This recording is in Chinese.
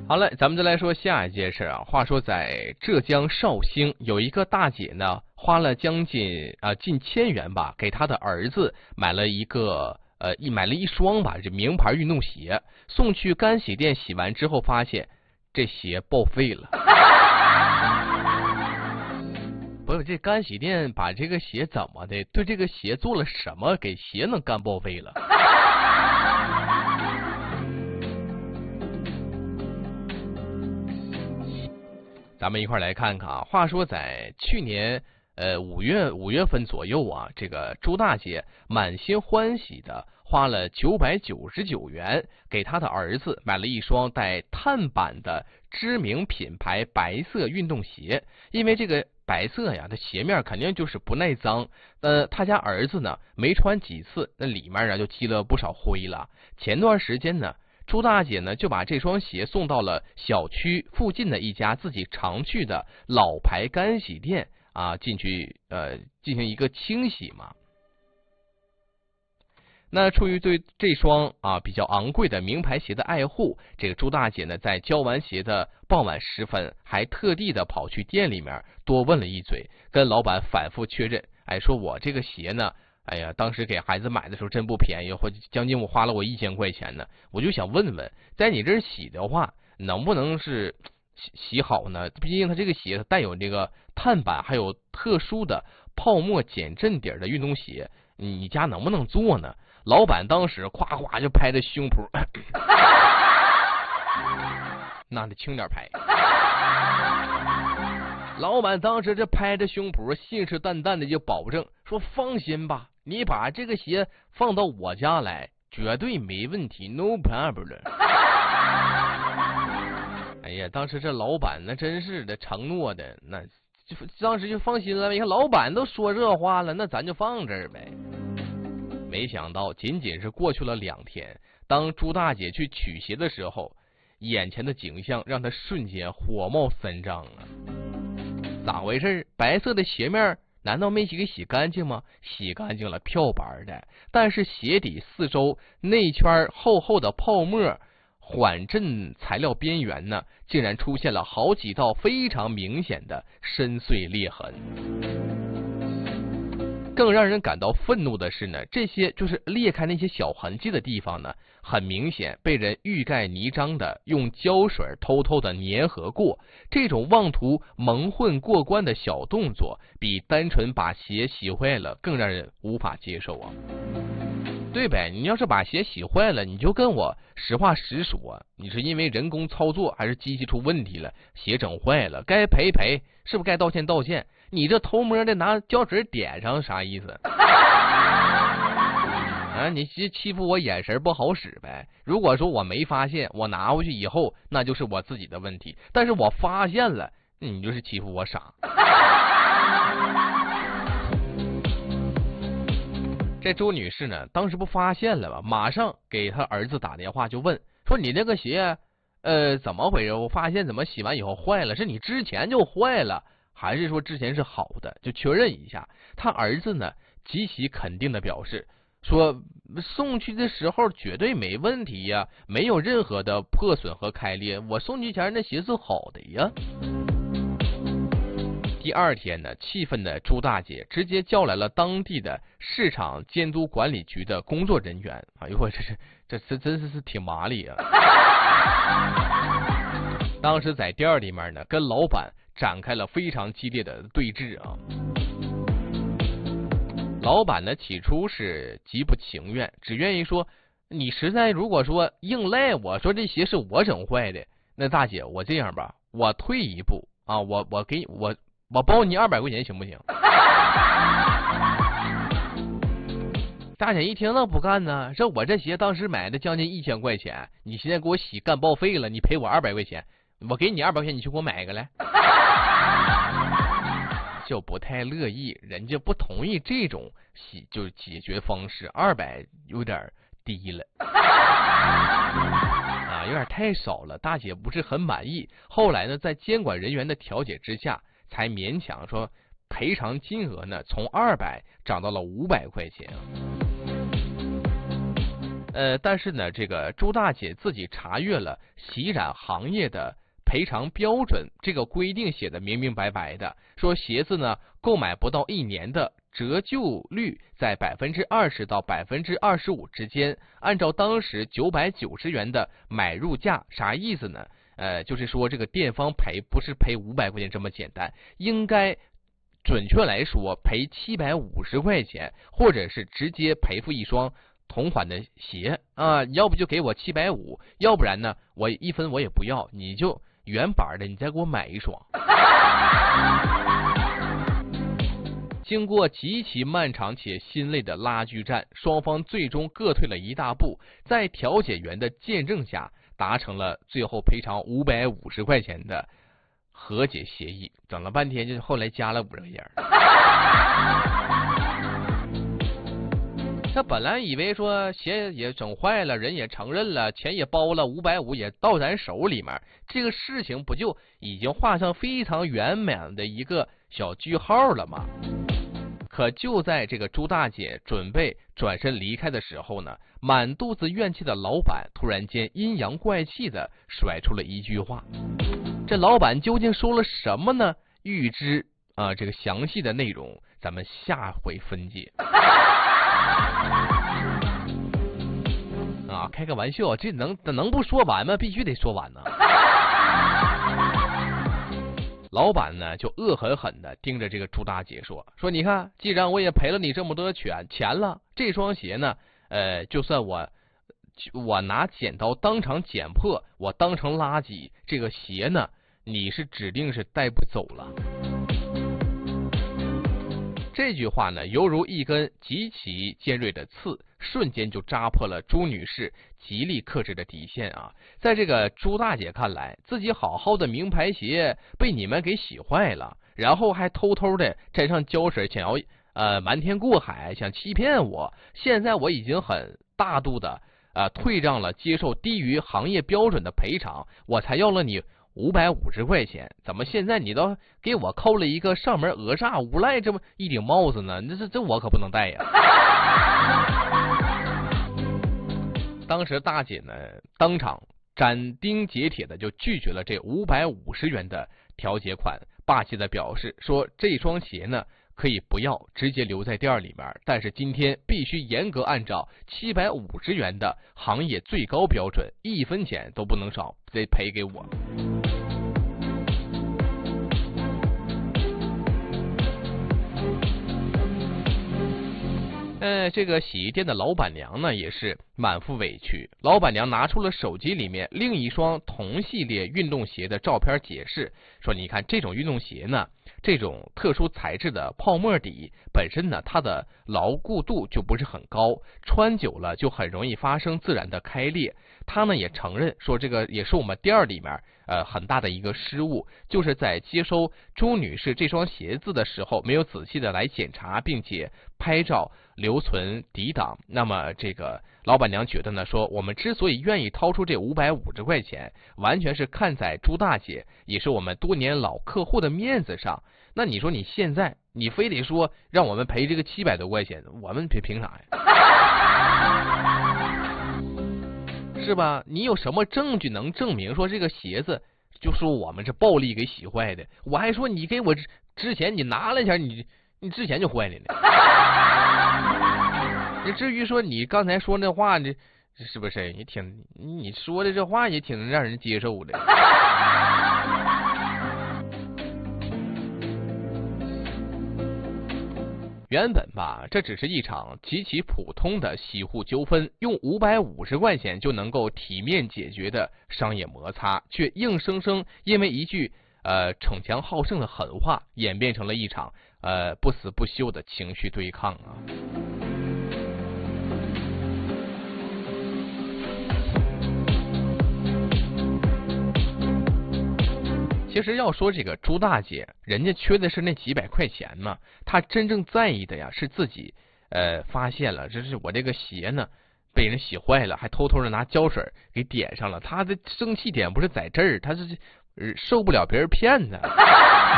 好了，咱们再来说下一件事啊。话说在浙江绍兴有一个大姐呢，花了将近近1000元吧，给她的儿子买了一双吧这名牌运动鞋，送去干洗店洗完之后，发现这鞋报废了。不是，这干洗店把这个鞋怎么的？对这个鞋做了什么？给鞋能干报废了？咱们一块来看看啊。话说在去年五月份左右啊，这个朱大姐满心欢喜的花了999元给她的儿子买了一双带碳板的知名品牌白色运动鞋，因为这个白色呀，它鞋面肯定就是不耐脏。他家儿子呢没穿几次，那里面啊就积了不少灰了。前段时间呢，朱大姐呢就把这双鞋送到了小区附近的一家自己常去的老牌干洗店啊，进行一个清洗嘛。那出于对这双比较昂贵的名牌鞋的爱护，这个朱大姐呢在交完鞋的傍晚时分，还特地的跑去店里面多问了一嘴，跟老板反复确认，说我这个鞋呢，当时给孩子买的时候真不便宜，或将近我花了1000块钱呢，我就想问问，在你这儿洗的话，能不能是洗好呢？毕竟它这个鞋它带有这个碳板，还有特殊的泡沫减震底的运动鞋，你家能不能做呢？老板当时夸夸就拍着胸脯，那得轻点拍。老板当时这拍着胸脯，信誓旦旦的就保证说：“放心吧，你把这个鞋放到我家来，绝对没问题 ，no problem。”哎呀，当时这老板那真是的承诺的，那就当时就放心了。你看老板都说这话了，那咱就放这儿呗。没想到仅仅是过去了2天，当朱大姐去取鞋的时候，眼前的景象让她瞬间火冒三丈啊！咋回事？白色的鞋面难道没给洗干净吗？洗干净了，漂白的，但是鞋底四周内圈厚厚的泡沫缓震材料边缘呢，竟然出现了好几道非常明显的深邃裂痕。更让人感到愤怒的是呢，这些就是裂开那些小痕迹的地方呢，很明显被人欲盖弥彰的用胶水偷偷的粘合过。这种妄图蒙混过关的小动作，比单纯把鞋洗坏了更让人无法接受啊！对呗，你要是把鞋洗坏了，你就跟我实话实说，你是因为人工操作还是机器出问题了，鞋整坏了，该赔赔，是不是该道歉道歉？你这偷摸的拿胶水点上啥意思？你欺负我眼神不好使呗。如果说我没发现，我拿回去以后那就是我自己的问题，但是我发现了，你就是欺负我傻。这周女士呢，当时不发现了吧，马上给她儿子打电话就问说：“你这个鞋怎么回事？我发现怎么洗完以后坏了？是你之前就坏了，还是说之前是好的？就确认一下。”他儿子呢极其肯定的表示说：“送去的时候绝对没问题呀，没有任何的破损和开裂，我送去前那鞋是好的呀。”第二天呢，气愤的朱大姐直接叫来了当地的市场监督管理局的工作人员。哎呦我这真是挺麻利啊！当时在店里面呢，跟老板展开了非常激烈的对峙啊。老板呢起初是极不情愿，只愿意说：“你实在如果说硬赖我说这鞋是我整坏的，那大姐我这样吧，我退一步啊，我包你200块钱行不行？”大姐一听那不干呢，说我这鞋当时买的将近1000块钱，你现在给我洗干报废了，你赔我200块钱，我给你200块钱，你去给我买一个来。就不太乐意，人家不同意这种就是解决方式，200有点低了。有点太少了，大姐不是很满意。后来呢，在监管人员的调解之下，才勉强说赔偿金额呢从200涨到了500块钱。 但是呢，这个朱大姐自己查阅了洗染行业的赔偿标准，这个规定写的明明白白的，说鞋子呢购买不到1年的折旧率在20%到25%之间，按照当时990元的买入价，啥意思呢？就是说这个店方赔不是赔500块钱这么简单，应该准确来说赔750块钱，或者是直接赔付一双同款的鞋啊，要不就给我750，要不然呢我1分我也不要，你就原版的你再给我买一双。经过极其漫长且心累的拉锯战，双方最终各退了一大步，在调解员的见证下达成了最后赔偿550块钱的和解协议。整了半天就是后来加了50块钱。他本来以为说鞋也整坏了，人也承认了，钱也包了，550也到咱手里面，这个事情不就已经画上非常圆满的一个小句号了吗？可就在这个朱大姐准备转身离开的时候呢，满肚子怨气的老板突然间阴阳怪气的甩出了一句话。这老板究竟说了什么呢？预知这个详细的内容，咱们下回分解。开个玩笑，这能不说完吗？必须得说完呢。老板呢就恶狠狠的盯着这个朱大姐说你看，既然我也赔了你这么多钱了，这双鞋呢就算我拿剪刀当场剪破，我当成垃圾，这个鞋呢你是指定是带不走了。这句话呢犹如一根极其尖锐的刺，瞬间就扎破了朱女士极力克制的底线啊！在这个朱大姐看来，自己好好的名牌鞋被你们给洗坏了，然后还偷偷的沾上胶水，想要瞒天过海，想欺骗我。现在我已经很大度的退让了，接受低于行业标准的赔偿，我才要了你550块钱，怎么现在你都给我扣了一个上门讹诈无赖这么一顶帽子呢？这我可不能戴呀！当时大姐呢当场斩钉截铁的就拒绝了这550元的调解款，霸气的表示说这双鞋呢可以不要，直接留在店里面，但是今天必须严格按照750元的行业最高标准，1分钱都不能少，得赔给我。这个洗衣店的老板娘呢也是满腹委屈，老板娘拿出了手机里面另一双同系列运动鞋的照片，解释说你看这种运动鞋呢，这种特殊材质的泡沫底本身呢它的牢固度就不是很高，穿久了就很容易发生自然的开裂。他呢也承认说这个也是我们店里面很大的一个失误，就是在接收朱女士这双鞋子的时候没有仔细的来检查，并且拍照留存抵档。那么这个老板娘觉得呢，说我们之所以愿意掏出这550块钱，完全是看在朱大姐也是我们多年老客户的面子上。那你说你现在你非得说让我们赔这个700多块钱，我们凭啥呀？是吧？你有什么证据能证明说这个鞋子就说我们是暴力给洗坏的？我还说你给我之前你拿了一下，你之前就坏了呢。你至于说你刚才说那话，这是不是也挺你说的这话也挺让人接受的？原本吧，这只是一场极其普通的洗护纠纷，用550块钱就能够体面解决的商业摩擦，却硬生生因为一句逞强好胜的狠话，演变成了一场不死不休的情绪对抗啊！其实要说这个朱大姐，人家缺的是那几百块钱嘛，她真正在意的呀是自己发现了，这是我这个鞋呢被人洗坏了，还偷偷的拿胶水给点上了。她的生气点不是在这儿，她是受不了别人骗她。